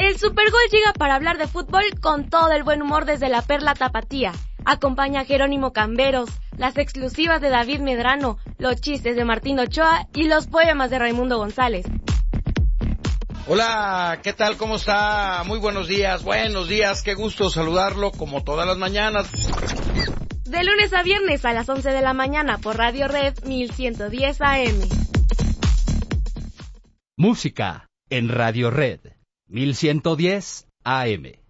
El Supergol llega para hablar de fútbol con todo el buen humor desde la Perla Tapatía. Acompaña a Jerónimo Camberos, las exclusivas de David Medrano, los chistes de Martín Ochoa y los poemas de Raimundo González. Hola, ¿qué tal? ¿Cómo está? Muy buenos días, qué gusto saludarlo como todas las mañanas. De lunes a viernes a las 11 de la mañana por Radio Red 1110 AM. Música en Radio Red 1110 AM.